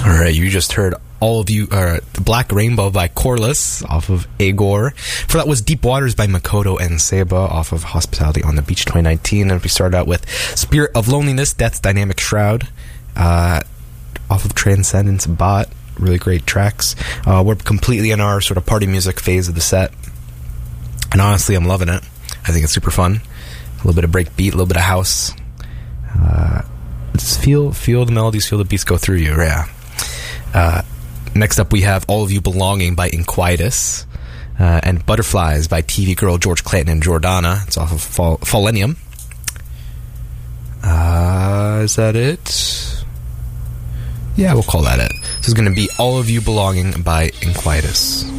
All right, you just heard All of You, The Black Rainbow by Corliss off of Agor. For that was Deep Waters by Makoto and Seba off of Hospitality on the Beach 2019. And we started out with Spirit of Loneliness, Death's Dynamic Shroud off of Transcendence Bot. Really great tracks. We're completely in our sort of party music phase of the set. And honestly, I'm loving it. I think it's super fun. A little bit of break beat, a little bit of house. Just feel the melodies, feel the beats go through you. Yeah. Next up, we have All of You Belonging by Inquietus and Butterflies by TV Girl, George Clanton, and Jordana. It's off of Fallenium. Is that it? Yeah, we'll call that it. This is going to be All of You Belonging by Inquietus.